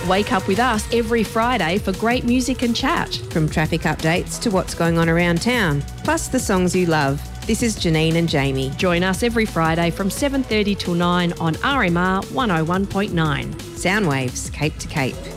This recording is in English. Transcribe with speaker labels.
Speaker 1: Wake up with us every Friday for great music and chat.
Speaker 2: From traffic updates to what's going on around town, plus the songs you love. This is Janine and Jamie.
Speaker 1: Join us every Friday from 7:30 till 9 on RMR 101.9.
Speaker 2: Soundwaves, Cape to Cape.